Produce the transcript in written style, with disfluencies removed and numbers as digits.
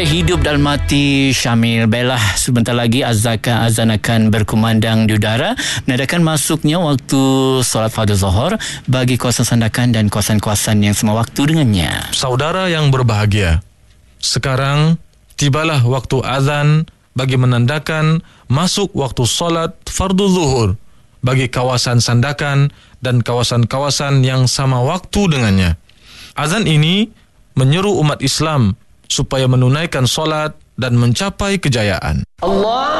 Hidup dan mati Syamil. Baiklah, sebentar lagi azan akan berkumandang di udara, menandakan masuknya waktu solat fardu zuhur bagi kawasan Sandakan dan kawasan-kawasan yang sama waktu dengannya. Saudara yang berbahagia, sekarang tibalah waktu azan bagi menandakan masuk waktu solat fardu zuhur bagi kawasan Sandakan dan kawasan-kawasan yang sama waktu dengannya. Azan ini menyeru umat Islam supaya menunaikan solat dan mencapai kejayaan. Allah